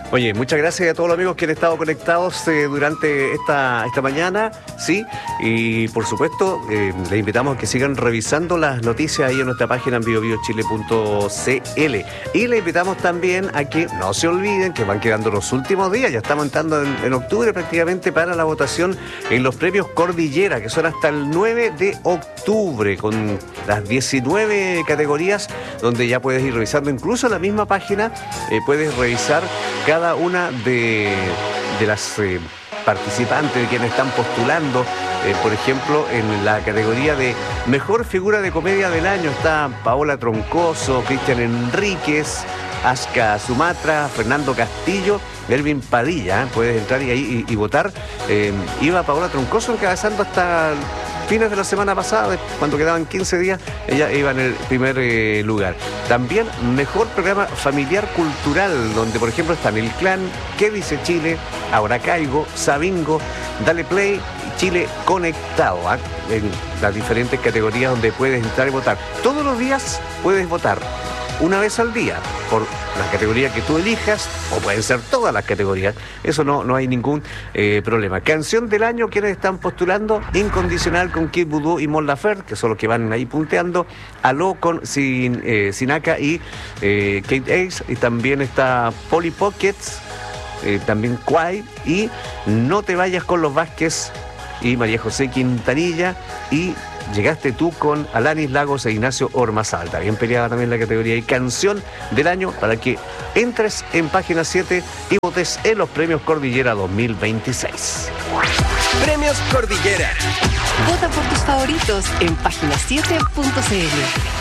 Oye, muchas gracias a todos los amigos que han estado conectados durante esta mañana, ¿sí? Y por supuesto, les invitamos a que sigan revisando las noticias ahí en nuestra página en biobiochile.cl. Y les invitamos también a que no se olviden que van quedando los últimos días, ya estamos entrando en octubre prácticamente para la votación en los premios Cordillera, que son hasta el 9 de octubre, con las 19 categorías, donde ya puedes ir revisando, incluso en la misma página, puedes revisar cada una de las participantes, de quienes están postulando. Por ejemplo, en la categoría de Mejor Figura de Comedia del Año está Paola Troncoso, Cristian Enríquez, Aska Sumatra, Fernando Castillo, Elvin Padilla. Puedes entrar y votar. Iba Paola Troncoso encabezando hasta fines de la semana pasada, cuando quedaban 15 días, ella iba en el primer lugar. También Mejor Programa Familiar Cultural, donde por ejemplo están El Clan, ¿Qué dice Chile?, Ahora Caigo, Sabingo, Dale Play, Chile Conectado, en las diferentes categorías donde puedes entrar y votar. Todos los días puedes votar, una vez al día, por la categoría que tú elijas, o pueden ser todas las categorías. Eso no hay ningún problema. Canción del año, quienes están postulando: Incondicional con Kid Voodoo y Mon Laferte, que son los que van ahí punteando. Aló con Sinaka y Kate Ace. Y también está Polly Pockets, también Quay. Y No te vayas con los Vázquez y María José Quintanilla. Y Llegaste tú con Alanis Lagos e Ignacio Ormazábal. Está bien peleada también la categoría y canción del año, para que entres en página 7 y votes en los premios Cordillera 2026. Premios Cordillera. Vota por tus favoritos en página7.cl.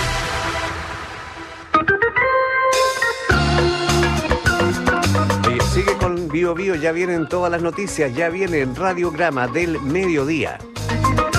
Sigue con Bio Bio, ya vienen todas las noticias, ya viene el radiograma del mediodía.